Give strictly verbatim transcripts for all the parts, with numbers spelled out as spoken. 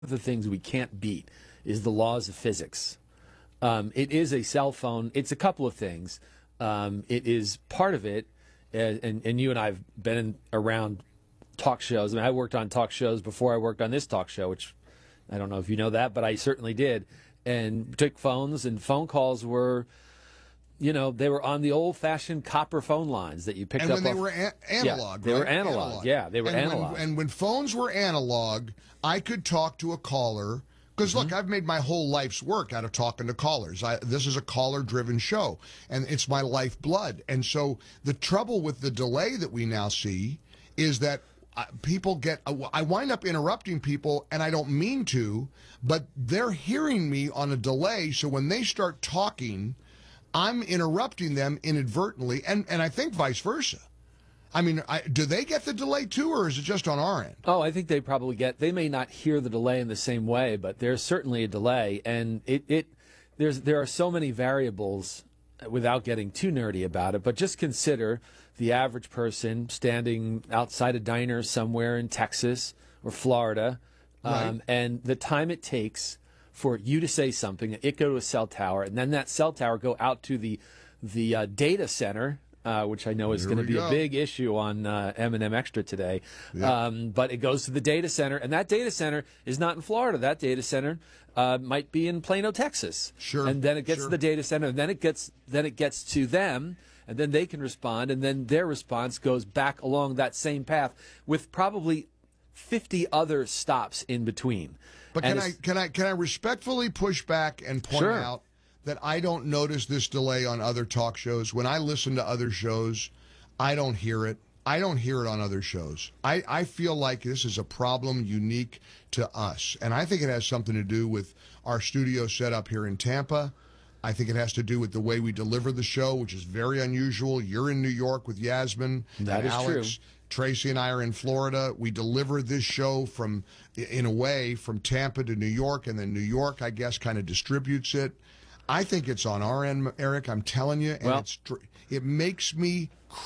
of the things we can't beat is the laws of physics. Um, it is a cell phone. It's a couple of things. Um, it is part of it, and, and, and you and I have been in, around talk shows. I mean, I worked on talk shows before I worked on this talk show, which I don't know if you know that, but I certainly did. And took phones, and phone calls were, you know, they were on the old-fashioned copper phone lines that you picked and up. And when off, they were a- analog, yeah, they right? were analog. analog. Yeah, they were and analog. When, and when phones were analog, I could talk to a caller. Because, look, mm-hmm. I've made my whole life's work out of talking to callers. I, this is a caller-driven show, and it's my lifeblood. And so the trouble with the delay that we now see is that uh, people get... Uh, I wind up interrupting people, and I don't mean to, but they're hearing me on a delay, so when they start talking, I'm interrupting them inadvertently, and, and I think vice versa. I mean, I, do they get the delay too, or is it just on our end? Oh, I think they probably get. They may not hear the delay in the same way, but there's certainly a delay, and it it there's there are so many variables without getting too nerdy about it. But just consider the average person standing outside a diner somewhere in Texas or Florida, um, right. and the time it takes for you to say something, it go to a cell tower, and then that cell tower go out to the the uh, data center. Uh, which I know is going to be go. a big issue on uh, M and M Extra today. Yeah. Um, but it goes to the data center, and that data center is not in Florida. That data center uh, might be in Plano, Texas. Sure. And then it gets sure. to the data center, and then it gets then it gets to them, and then they can respond, and then their response goes back along that same path with probably fifty other stops in between. But and can I can I can I respectfully push back and point Sure. out that I don't notice this delay on other talk shows. When I listen to other shows, I don't hear it. I don't hear it on other shows. I, I feel like this is a problem unique to us. And I think it has something to do with our studio setup here in Tampa. I think it has to do with the way we deliver the show, which is very unusual. You're in New York with Yasmin That and is Alex. true. Tracy and I are in Florida. We deliver this show from, in a way, from Tampa to New York, and then New York, I guess, kind of distributes it. I think it's on our end, Eric. I'm telling you, and Well, it's it makes me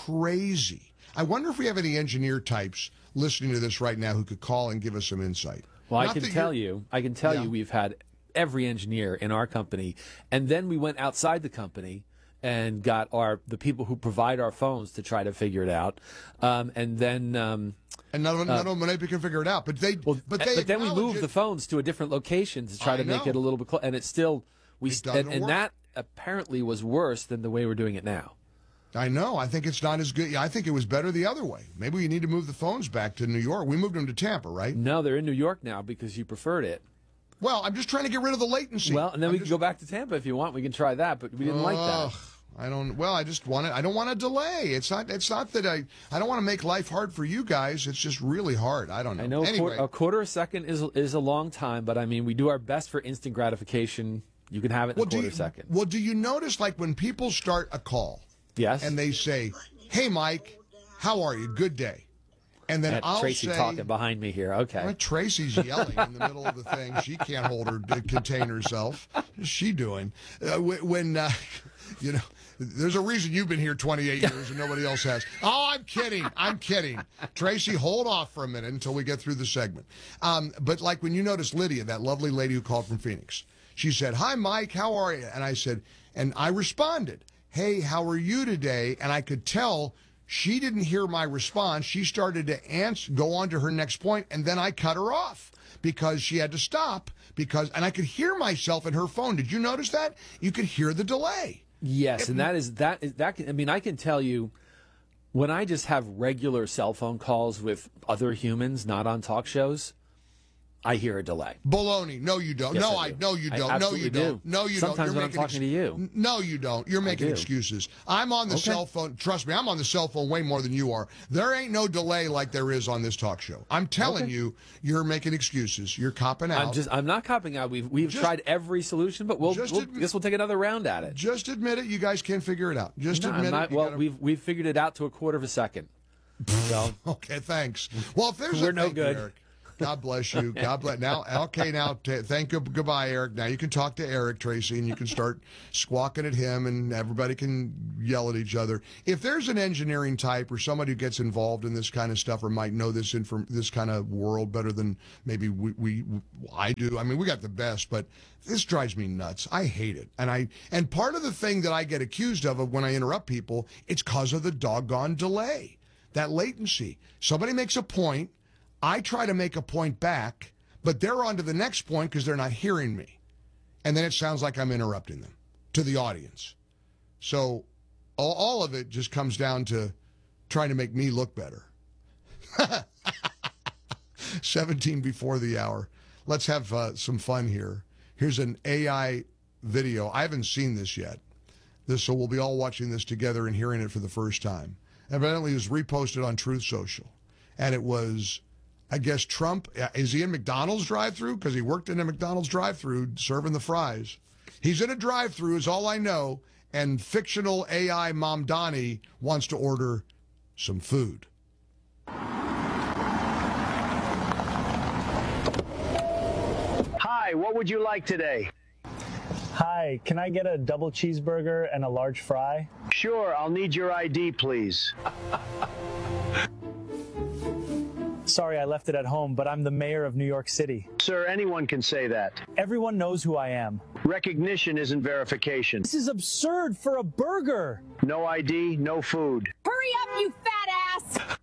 crazy. I wonder if we have any engineer types listening to this right now who could call and give us some insight. Well, Not I can that tell you're- you, I can tell Yeah. you, we've had every engineer in our company, and then we went outside the company and got our the people who provide our phones to try to figure it out, um, and then. Um, And none of them, Uh, none of them maybe can figure it out. But they, well, but they, then we acknowledge moved it. the phones to a different location to try I to make know. it a little bit close, and it's still we It st- doesn't and, and work. that apparently was worse than the way we're doing it now. I know. I think it's not as good. I think it was better the other way. Maybe we need to move the phones back to New York. We moved them to Tampa, right? No, they're in New York now because you preferred it. Well, I'm just trying to get rid of the latency. Well, and then I'm we just, can go back to Tampa if you want. We can try that, but we didn't like Ugh, that. I don't. Well, I just want it. I don't want to delay. It's not. It's not that I. I don't want to make life hard for you guys. It's just really hard. I don't know. I know a, Anyway, quarter, a quarter a second is is a long time, but I mean, we do our best for instant gratification. You can have it in well, a do quarter you, second. Well, do you notice like when people start a call Yes. and they say, "Hey, Mike, how are you? Good day," and then Got I'll Tracy say, talking behind me here. Okay. Well, Tracy's yelling in the middle of the thing. She can't hold her, contain herself. What's she doing? Uh, when, uh, you know, there's a reason you've been here twenty-eight years and nobody else has. Oh, I'm kidding. I'm kidding. Tracy, hold off for a minute until we get through the segment. Um, but like when you notice Lydia, that lovely lady who called from Phoenix, she said, "Hi, Mike, how are you?" And I said, and I responded, "Hey, how are you today?" And I could tell she didn't hear my response. She started to answer, go on to her next point, and then I cut her off because she had to stop because, and I could hear myself in her phone. Did you notice that? You could hear the delay. Yes, It- and that is that is that. Can, I mean, I can tell you when I just have regular cell phone calls with other humans, not on talk shows, I hear a delay. Baloney. No, you don't. Yes, no, I I, do. no, you I don't. No, absolutely you don't. do. No, you Sometimes don't. You're when I'm making talking to you. No, you don't. You're making do. excuses. I'm on the Okay. cell phone. Trust me, I'm on the cell phone way more than you are. There ain't no delay like there is on this talk show. I'm telling Okay. you, you're making excuses. You're copping out. I'm just I'm not copping out. We've we've Just- tried every solution, but we'll, just we'll admit- guess we'll take another round at it. Just admit it. You guys can't figure it out. Just No, I'm admit not- it. You well, gotta- we've we've figured it out to a quarter of a second. So Okay, thanks. Well, if there's We're a, no thank you, good. Eric. God bless you. God bless. Now, okay, now, t- thank you. Goodbye, Eric. Now you can talk to Eric, Tracy, and you can start squawking at him, and everybody can yell at each other. If there's an engineering type or somebody who gets involved in this kind of stuff or might know this inform- this kind of world better than maybe we, we I do. I mean, we got the best, but this drives me nuts. I hate it. And I and part of the thing that I get accused of, of when I interrupt people, it's because of the doggone delay, that latency. Somebody makes a point, I try to make a point back, but they're on to the next point because they're not hearing me. And then it sounds like I'm interrupting them to the audience. So all, all of it just comes down to trying to make me look better. seventeen before the hour. Let's have uh, some fun here. Here's an A I video. I haven't seen this yet. This, so we'll be all watching this together and hearing it for the first time. Evidently, it was reposted on Truth Social. And it was, I guess, Trump. Is he in McDonald's drive-thru? Because he worked in a McDonald's drive-thru serving the fries. He's in a drive-thru is all I know. And fictional A I Mom Donnie wants to order some food. Hi, what would you like today? Hi, can I get a double cheeseburger and a large fry? Sure, I'll need your I D, please. Sorry, I left it at home, but I'm the mayor of New York City. Sir, anyone can say that. Everyone knows who I am. Recognition isn't verification. This is absurd for a burger. No I D, no food. Hurry up, you fat ass!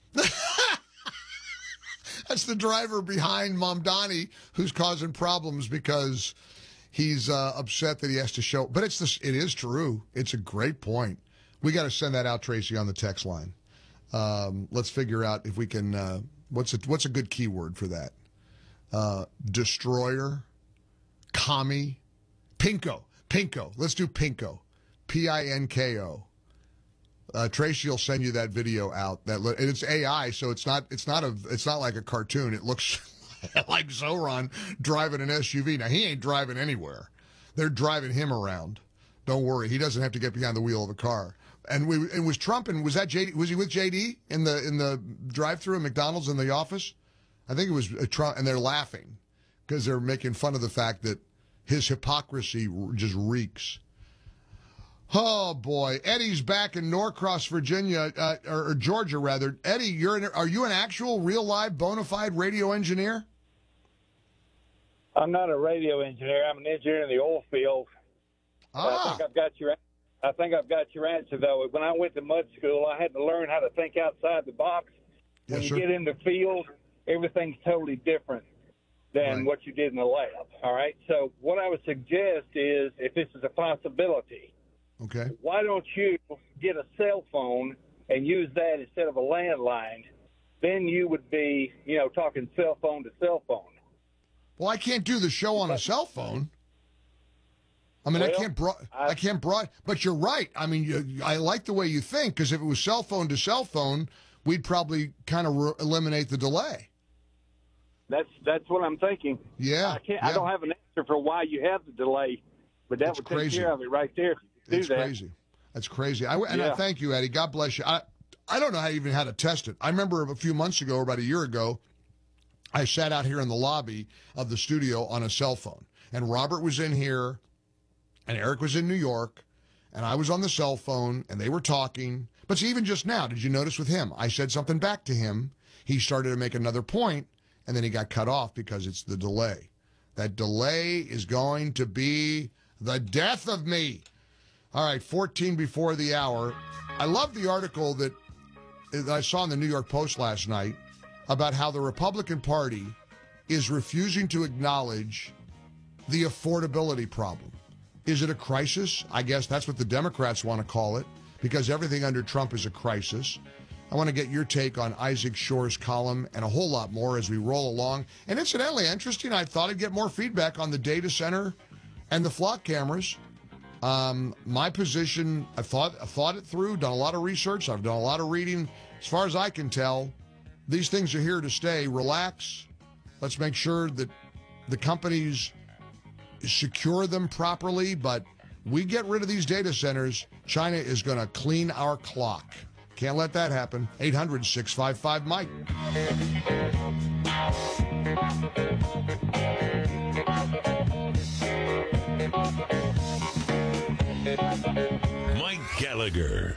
That's the driver behind Mom Donnie who's causing problems because he's uh, upset that he has to show. But it's this, it is true. It's a great point. We got to send that out, Tracy, on the text line. Um, let's figure out if we can. Uh, what's a what's a good keyword for that? Uh, destroyer, commie, pinko, pinko. Let's do pinko, P I N K O. Uh, Tracy will send you that video out. That and it's A I, so it's not it's not a it's not like a cartoon. It looks like Zoran driving an S U V. Now he ain't driving anywhere. They're driving him around. Don't worry, he doesn't have to get behind the wheel of a car. And we it was Trump, and was that J D? Was he with J D in the in the drive-through at McDonald's in the office? I think it was Trump, and they're laughing because they're making fun of the fact that his hypocrisy just reeks. Oh boy, Eddie's back in Norcross, Virginia, uh, or, or Georgia rather. Eddie, you're an, are you an actual, real, live, bona fide radio engineer? I'm not a radio engineer. I'm an engineer in the oil field. Ah. I think I've got your. I think I've got your answer though. When I went to mud school, I had to learn how to think outside the box. When Yes, you sir. get in the field, everything's totally different than Right. what you did in the lab. All right. So what I would suggest is, if this is a possibility, Okay. why don't you get a cell phone and use that instead of a landline? Then you would be, you know, talking cell phone to cell phone. Well, I can't do the show on a cell phone. I mean, I Well, can't broad. I, I- can't broad. But you're right. I mean, you, I like the way you think, because if it was cell phone to cell phone, we'd probably kind of re- eliminate the delay. That's that's what I'm thinking. Yeah. I can't. yeah. I don't have an answer for why you have the delay, but that It's would crazy. take care of it right there. If you do It's that. crazy. That's crazy. I, and I Yeah. thank you, Eddie. God bless you. I, I don't know how even how to test it. I remember a few months ago, or about a year ago, I sat out here in the lobby of the studio on a cell phone. And Robert was in here, and Eric was in New York, and I was on the cell phone, and they were talking. But see, even just now, did you notice with him? I said something back to him. He started to make another point, and then he got cut off because it's the delay. That delay is going to be the death of me. All right, fourteen before the hour. I love the article that, that I saw in the New York Post last night about how the Republican Party is refusing to acknowledge the affordability problem. Is it a crisis? I guess that's what the Democrats want to call it, because everything under Trump is a crisis. I want to get your take on Isaac Shore's column and a whole lot more as we roll along. And incidentally, interesting, I thought I'd get more feedback on the data center and the flock cameras. Um, my position, I thought, I thought it through, done a lot of research. I've done a lot of reading. As far as I can tell, these things are here to stay. Relax. Let's make sure that the companies secure them properly. But we get rid of these data centers, China is going to clean our clock. Can't let that happen. eight hundred, six five five, Mike. Mike Gallagher.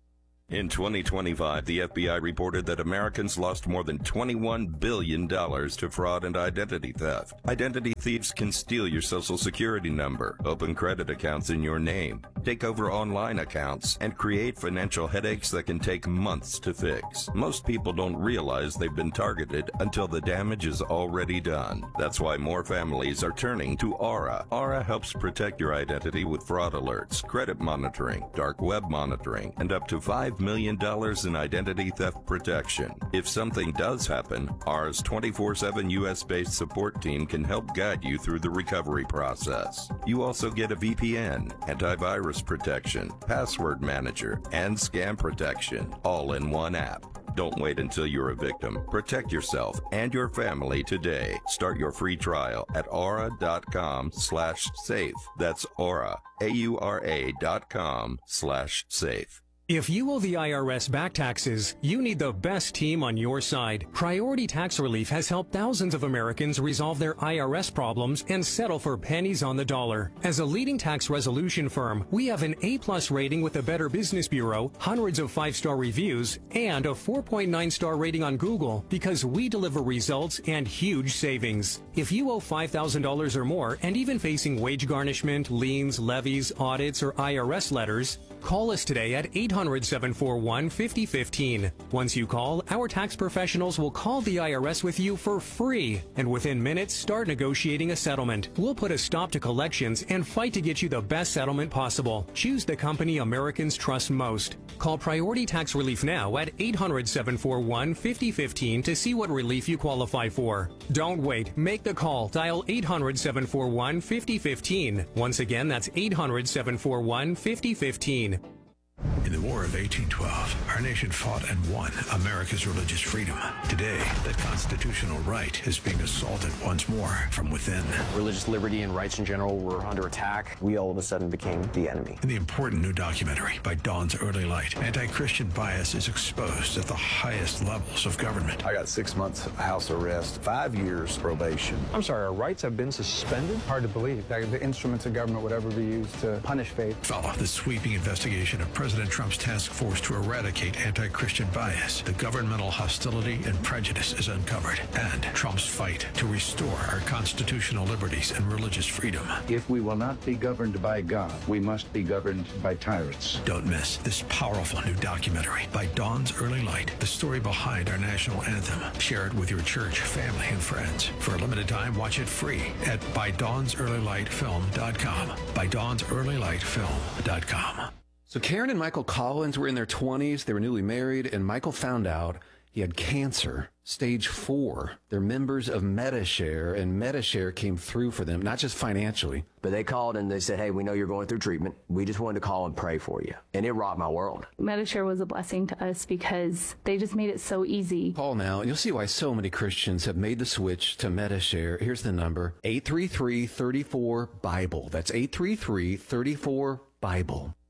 In twenty twenty-five, the F B I reported that Americans lost more than twenty-one billion dollars to fraud and identity theft. Identity thieves can steal your social security number, open credit accounts in your name, take over online accounts, and create financial headaches that can take months to fix. Most people don't realize they've been targeted until the damage is already done. That's why more families are turning to Aura. Aura helps protect your identity with fraud alerts, credit monitoring, dark web monitoring, and up to five million dollars in identity theft protection. If something does happen, Aura's twenty-four seven U S-based support team can help guide you through the recovery process. You also get a V P N, antivirus protection, password manager, and scam protection, all in one app. Don't wait until you're a victim. Protect yourself and your family today. Start your free trial at aura.com slash safe. That's Aura, A U R A dot com slash safe. If you owe the I R S back taxes, you need the best team on your side. Priority Tax Relief has helped thousands of Americans resolve their I R S problems and settle for pennies on the dollar. As a leading tax resolution firm, we have an A-plus rating with the Better Business Bureau, hundreds of five-star reviews, and a four point nine star rating on Google because we deliver results and huge savings. If you owe five thousand dollars or more and even facing wage garnishment, liens, levies, audits, or I R S letters, call us today at eight hundred, seven four one, five oh one five. Once you call, our tax professionals will call the I R S with you for free, and within minutes start negotiating a settlement. We'll put a stop to collections and fight to get you the best settlement possible. Choose the company Americans trust most. Call Priority Tax Relief now at eight hundred, seven four one, five oh one five to see what relief you qualify for. Don't wait. Make the call. Dial eight hundred, seven four one, five oh one five. Once again, that's eight hundred, seven four one, five oh one five. In the War of eighteen twelve, our nation fought and won America's religious freedom. Today, that constitutional right is being assaulted once more from within. Religious liberty and rights in general were under attack. We all of a sudden became the enemy. In the important new documentary, By Dawn's Early Light, anti-Christian bias is exposed at the highest levels of government. I got six months house arrest, five years probation. I'm sorry, our rights have been suspended? Hard to believe that the instruments of government would ever be used to punish faith. Follow the sweeping investigation of President Trump's task force to eradicate anti-Christian bias. The governmental hostility and prejudice is uncovered, and Trump's fight to restore our constitutional liberties and religious freedom. If we will not be governed by God, we must be governed by tyrants. Don't miss this powerful new documentary, By Dawn's Early Light, the story behind our national anthem. Share it with your church, family, and friends. For a limited time, watch it free at by dawns early light film dot com. by dawns early light film dot com. So Karen and Michael Collins were in their twenties. They were newly married, and Michael found out he had cancer, stage four. They're members of Medi-Share, and Medi-Share came through for them, not just financially. But they called and they said, hey, we know you're going through treatment. We just wanted to call and pray for you. And it rocked my world. Medi-Share was a blessing to us because they just made it so easy. Call now, and you'll see why so many Christians have made the switch to Medi-Share. Here's the number, eight three three, three four, BIBLE. That's eight three three, three four, BIBLE.